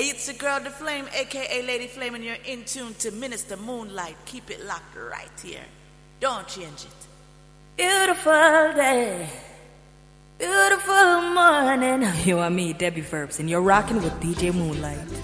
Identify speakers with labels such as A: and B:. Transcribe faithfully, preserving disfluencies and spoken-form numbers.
A: It's your girl, The Flame, aka Lady Flame, and you're in tune to Minister Moonlight. Keep it locked right here. Don't change it.
B: Beautiful day, beautiful morning.
C: You and me, Debbie Verbs, and you're rocking with D J Moonlight.